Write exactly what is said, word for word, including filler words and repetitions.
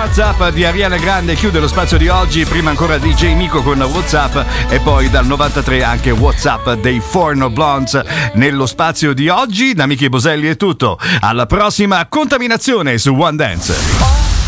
WhatsApp di Ariana Grande chiude lo spazio di oggi. Prima ancora D J Nico con WhatsApp e poi dal novantatré anche WhatsApp dei Forno Blondes nello spazio di oggi. Da Michi Boselli è tutto. Alla prossima contaminazione su One Dance.